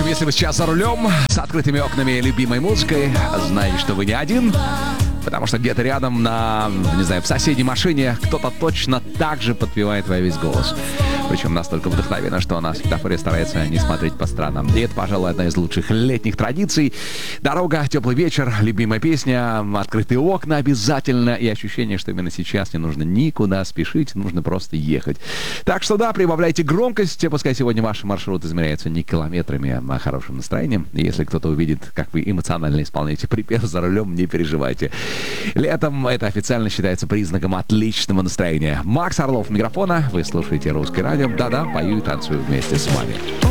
если вы сейчас за рулем, с открытыми окнами и любимой музыкой, знаете, что вы не один, потому что где-то рядом не знаю, в соседней машине кто-то точно так же подпевает во весь голос. Причем настолько вдохновенно, что на светофоре старается не смотреть по сторонам. И это, пожалуй, одна из лучших летних традиций. Дорога, теплый вечер, любимая песня, открытые окна обязательно. И ощущение, что именно сейчас не нужно никуда спешить, нужно просто ехать. Так что да, прибавляйте громкость. Пускай сегодня ваш маршрут измеряется не километрами, а хорошим настроением. И если кто-то увидит, как вы эмоционально исполняете припев за рулем, не переживайте. Летом это официально считается признаком отличного настроения. Макс Орлов у микрофона. Вы слушаете «Русское радио». Да-да, пою и танцую вместе с вами.